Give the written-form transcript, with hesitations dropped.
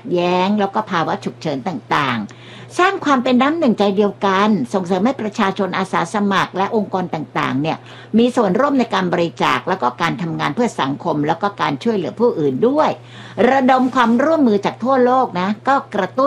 ดแย้งแล้วก็ภาวะฉุกเฉินต่างๆสร้างความเป็นน้ำหนึ่งใจเดียวกันส่งเสริมให้ประชาชนอาสาสมัครและองค์กรต่างๆเนี่ยมีส่วนร่วมในการบริจาคแล้วก็การทำงานเพื่อสังคมแล้วก็การช่วยเหลือผู้อื่นด้วยระดมความร่วมมือจากทั่วโลกนะก็กระตุ้น